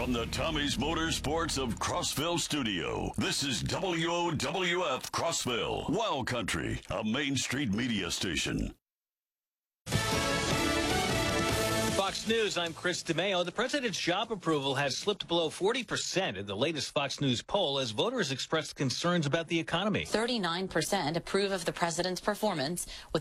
From the Tommy's Motorsports of Crossville studio, this is WOWF Crossville, Wild Country, a Main Street media station. Fox News, I'm Chris DeMeo. The president's job approval has slipped below 40% in the latest Fox News poll as voters expressed concerns about the economy. 39% approve of the president's performance, with